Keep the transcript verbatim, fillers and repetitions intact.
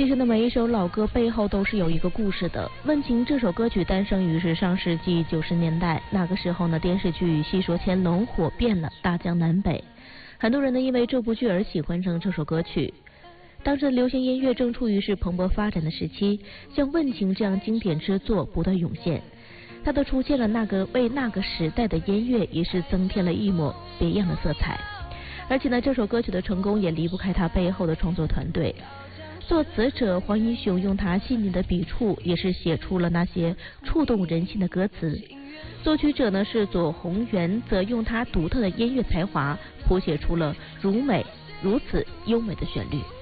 其实呢，每一首老歌背后都是有一个故事的。《问情》这首歌曲诞生于是上世纪九十年代，那个时候呢，电视剧《戏说乾隆》火遍了大江南北，很多人呢因为这部剧而喜欢上这首歌曲。当时的流行音乐正处于是蓬勃发展的时期，像《问情》这样经典之作不断涌现，它的出现了那个为那个时代的音乐也是增添了一抹别样的色彩。而且呢，这首歌曲的成功也离不开它背后的创作团队。作词者黄英雄用他细腻的笔触，也是写出了那些触动人心的歌词。作曲者呢是左宏元，则用他独特的音乐才华，谱写出了如美如此优美的旋律。